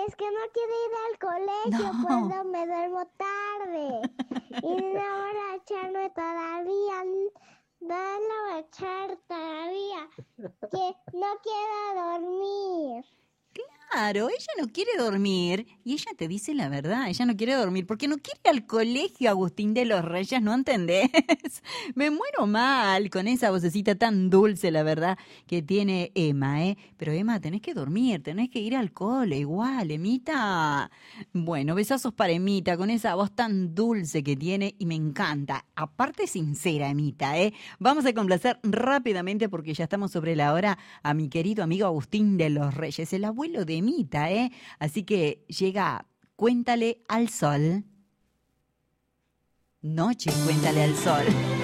es que no quiero ir al colegio, No. pues me duermo tarde. Y no voy a echarme todavía, no la voy a echar todavía, que no quiero dormir. Claro, ella no quiere dormir y ella te dice la verdad, ella no quiere dormir porque no quiere ir al colegio, Agustín de los Reyes, ¿no entendés? Me muero mal con esa vocecita tan dulce, la verdad, que tiene Emma, ¿eh? Pero Emma, tenés que dormir, tenés que ir al cole, igual, Emita. Bueno, besazos para Emita, con esa voz tan dulce que tiene y me encanta. Aparte sincera, Emita, ¿eh? Vamos a complacer rápidamente porque ya estamos sobre la hora a mi querido amigo Agustín de los Reyes, el abuelo de Emita, ¿eh? Así que llega Cuéntale al Sol. Noche, Cuéntale al Sol.